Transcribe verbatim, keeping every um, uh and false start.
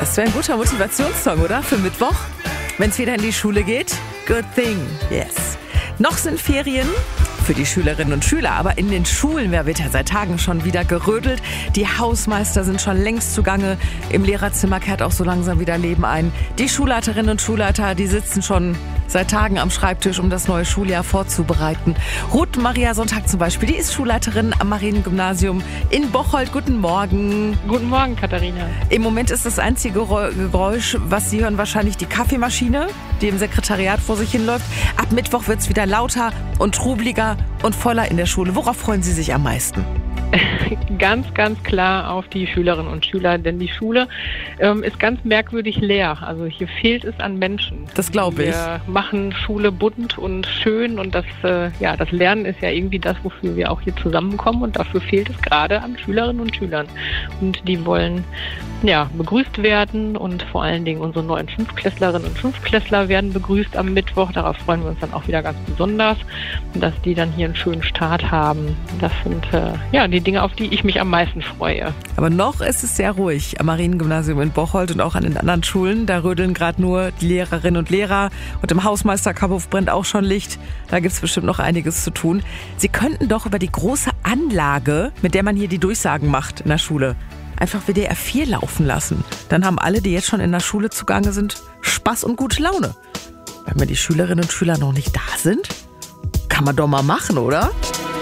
Das wäre ein guter Motivationssong, oder? Für Mittwoch, wenn es wieder in die Schule geht. Good thing, yes. Noch sind Ferien für die Schülerinnen und Schüler, aber in den Schulen wird ja seit Tagen schon wieder gerödelt. Die Hausmeister sind schon längst zugange. Im Lehrerzimmer kehrt auch so langsam wieder Leben ein. Die Schulleiterinnen und Schulleiter, die sitzen schon seit Tagen am Schreibtisch, um das neue Schuljahr vorzubereiten. Ruth Maria Sonntag zum Beispiel, die ist Schulleiterin am Mariengymnasium in Bocholt. Guten Morgen. Guten Morgen, Katharina. Im Moment ist das einzige Geräusch, was Sie hören, wahrscheinlich die Kaffeemaschine, die im Sekretariat vor sich hinläuft. Ab Mittwoch wird es wieder lauter und trubeliger und voller in der Schule. Worauf freuen Sie sich am meisten? Ganz, ganz klar auf die Schülerinnen und Schüler, denn die Schule ähm, ist ganz merkwürdig leer. Also hier fehlt es an Menschen. Das glaube ich. Wir machen Schule bunt und schön und das, äh, ja, das Lernen ist ja irgendwie das, wofür wir auch hier zusammenkommen und dafür fehlt es gerade an Schülerinnen und Schülern. Und die wollen ja begrüßt werden und vor allen Dingen unsere neuen Fünftklässlerinnen und Fünftklässler werden begrüßt am Mittwoch. Darauf freuen wir uns dann auch wieder ganz besonders, dass die dann hier einen schönen Start haben. Das sind äh, ja die Dinge, auf die ich mich am meisten freue. Aber noch ist es sehr ruhig am Mariengymnasium in Bocholt und auch an den anderen Schulen. Da rödeln gerade nur die Lehrerinnen und Lehrer und im Hausmeisterkabuff brennt auch schon Licht. Da gibt es bestimmt noch einiges zu tun. Sie könnten doch über die große Anlage, mit der man hier die Durchsagen macht in der Schule, einfach W D R vier laufen lassen. Dann haben alle, die jetzt schon in der Schule zugange sind, Spaß und gute Laune. Wenn wir die Schülerinnen und Schüler noch nicht da sind, kann man doch mal machen, oder?